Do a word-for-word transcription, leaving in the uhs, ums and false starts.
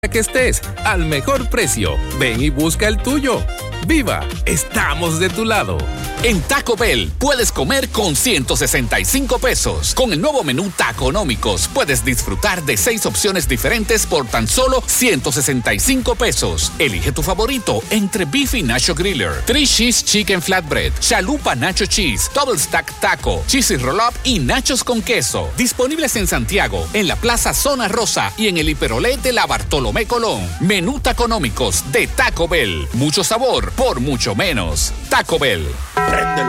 que estés, al mejor precio. Ven y busca el tuyo. ¡Viva! Estamos de tu lado. En Taco Bell puedes comer con ciento sesenta y cinco pesos. Con el nuevo menú Taconómicos puedes disfrutar de seis opciones diferentes por tan solo ciento sesenta y cinco pesos. Elige tu favorito entre Beef y Nacho Griller, Three Cheese Chicken Flatbread, Chalupa Nacho Cheese, Double Stack Taco, Cheesy Roll Up y Nachos con queso. Disponibles en Santiago, en la Plaza Zona Rosa y en el Hiperolé de la Bartolomé Colón. Menú Taconómicos de Taco Bell. Mucho sabor por mucho menos. Taco Bell. Préndelo,